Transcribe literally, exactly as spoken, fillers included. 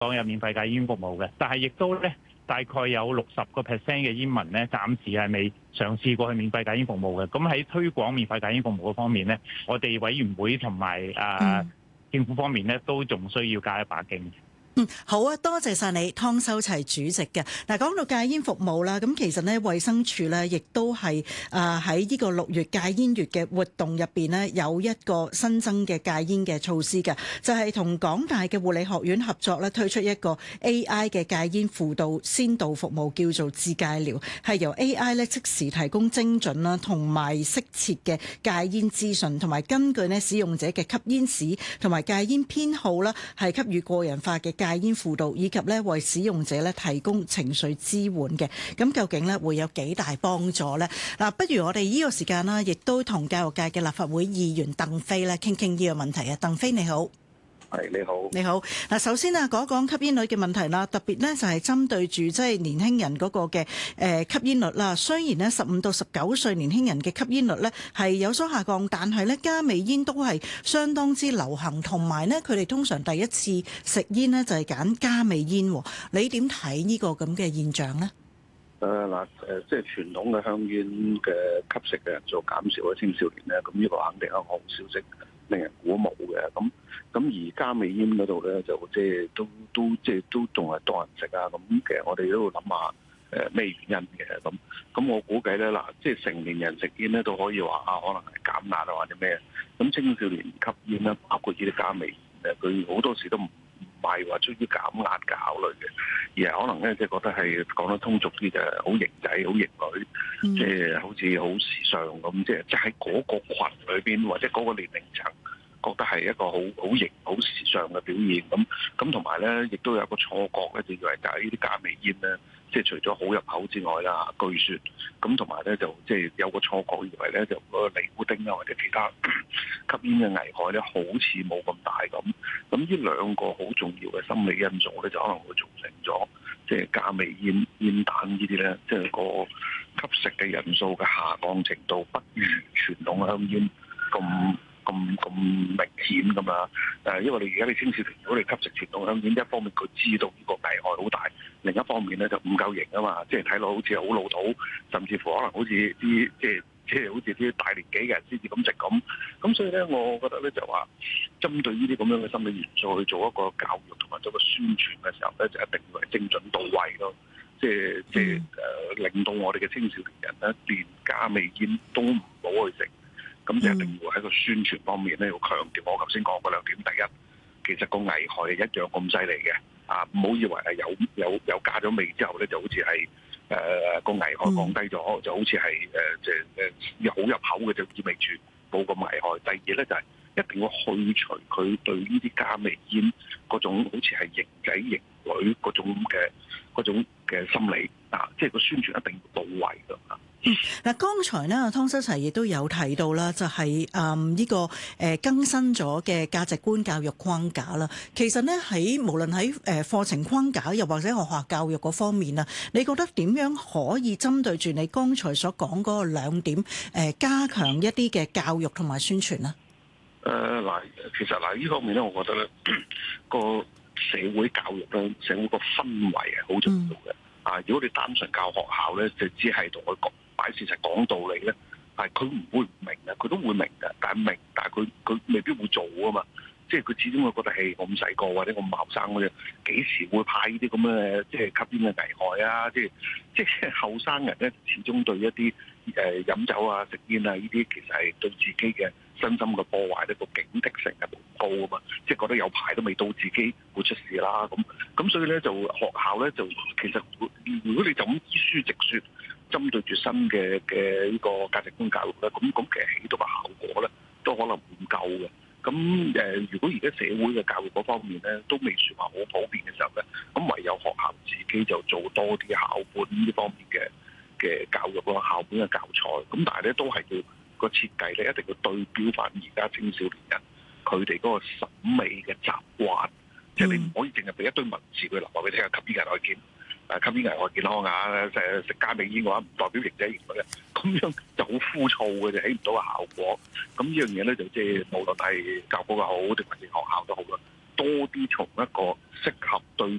港有免費戒煙服務嘅，但係亦都咧大概有六十個 percent 嘅煙民咧，暫時係未嘗試過去免費戒煙服務嘅。咁喺推廣免費戒煙服務嗰方面咧，我哋委員會同埋啊政府方面咧，都仲需要加一把勁。 嗯，好啊，多謝晒你，湯修齊主席嘅。嗱，講到戒煙服務啦，咁其實呢，衛生署呢亦都係啊喺呢個六月戒煙月嘅活動入邊呢，有一個新增嘅戒煙嘅措施嘅，就係、是、同港大嘅護理學院合作咧，推出一個 A I 嘅戒煙輔導先導服務，叫做智戒療，係由 A I 咧即時提供精準啦同埋適切嘅戒煙資訊，同埋根據呢使用者嘅吸煙史同埋戒煙偏好啦，係給予個人化嘅戒煙輔導，以及咧為使用者咧提供情緒支援嘅。咁究竟咧會有幾大幫助呢？嗱，不如我哋呢個時間啦，亦都同教育界嘅立法會議員鄧飛咧傾傾呢個問題啊。鄧飛你好。 係你好， 你好。嗱，首先啊，講一講吸煙率嘅問題啦，特別呢就係針對住即係年輕人嗰個嘅誒吸煙率啦。雖然呢十五到十九歲年輕人嘅吸煙率呢係有所下降，但係呢加味煙都係相當之流行，同埋呢佢哋通常第一次食煙呢就係揀加味煙。你點睇呢個咁嘅現象呢？ 誒嗱誒，即係傳統嘅香煙嘅吸食嘅人數減少咗，青少年咧，咁呢個肯定係一個好消息，令人鼓舞嘅。咁咁而加味煙嗰度咧，就即係都都即係都仲係多人食啊。咁其實我哋都要諗下誒咩原因嘅。咁咁我估計咧嗱，即係成年人食煙咧都可以話啊，可能係減壓啊或者咩。咁青少年吸煙咧，包括呢啲加味煙，佢好多時都唔唔係話出於減壓嘅考慮嘅，而係可能咧即係覺得係講得通俗啲就係好型仔、好型女，即係、嗯、好似好時尚咁，即係即係喺嗰個羣裏邊或者嗰個年齡層覺得係一個好好型、好時尚嘅表現。咁咁同埋咧，亦都有一個錯覺咧，就以為就係呢啲加味煙咧，即係除咗好入口之外啦，據說咁同埋咧就即係有個錯覺，以為咧就嗰個尼古丁啊或者其他吸煙嘅危害咧，好似冇咁大咁。咁呢兩個好重要嘅心理因素咧，就可能會造成咗即係加味煙煙彈呢啲咧，即係個吸食嘅人數嘅下降程度不如傳統香煙咁咁咁明顯咁啊！誒，因為你而家你青少年如果你吸食傳統香煙，一方面佢知道呢個危害好大，另一方面咧就唔夠型啊嘛，即係睇落好似好老土，甚至乎可能好似啲即係即係好似啲大年紀嘅人先至咁食咁。咁所以咧，我覺得咧就話針對呢啲咁樣嘅心理元素去做一個教育同埋做一個宣傳嘅時候咧，就一定要係精準到位咯。即係即係誒，令到我哋嘅青少年人咧，連加味煙都唔好去食。咁就一定要喺個宣傳方面咧，要強調我頭先講嗰兩點。第一，其實個危害係一樣咁犀利嘅，啊唔好以為係有有有加咗味之後咧，就好似係誒個危害降低咗，嗯、就好似係誒即係誒好入口嘅就意味住冇咁危害。第二咧就係、是、一定要去除佢對呢啲加味煙嗰種好似係型仔型女嗰種嘅嗰種嘅心理啊，即係個宣傳一定要到位㗎。 嗯，嗱，剛才呢，湯修齊亦都有提到啦，就係誒呢個誒更新咗嘅價值觀教育框架啦。其實呢，喺無論喺誒課程框架，又或者學校教育嗰方面啊，你覺得點樣可以針對住你剛才所講嗰個兩點誒，加強一啲嘅教育同埋宣傳呢？ 誒嗱，其實嗱呢方面咧，我覺得咧個社會教育咧，社會個氛圍係好重要嘅。啊、嗯，如果你單純教學校咧，就只係同佢講擺事實講道理咧，係佢唔會唔明嘅，佢都會明嘅，但係明，但係佢佢未必會做啊嘛。即係佢始終會覺得係我咁細個或者我咁後生嗰啲，幾時會派呢啲咁嘅即係吸煙嘅危害啊？即係即係後生人咧，始終對一啲誒飲酒啊、食煙啊呢啲，其實係對自己嘅身心嘅破壞呢個警惕性係冇高啊嘛。即係覺得有排都未到自己會出事啦。咁咁所以咧就學校咧就其實如果你就咁依書直說，針對住新嘅嘅呢個價值觀教育咧，咁咁其實起到嘅效果咧都可能唔夠嘅。咁誒，如果而家社會嘅教育嗰方面咧，都未算話好普遍嘅時候咧，咁唯有學校自己就做多啲校本呢方面嘅嘅教育咯，校本嘅教材。咁但係咧，都係要個設計咧，一定要對標翻而家青少年人佢哋嗰個審美嘅習慣，即係、嗯、你唔可以淨係俾一堆文字佢留話俾你聽，吸煙危害健，誒吸煙危害健康啊，誒食加味煙嘅話唔代表型仔型女嘅，咁樣就好枯燥嘅，就起唔到個效果。咁呢樣嘢咧就即係無論係教育局又好，定還是學校都好啦， 多啲從一個適合對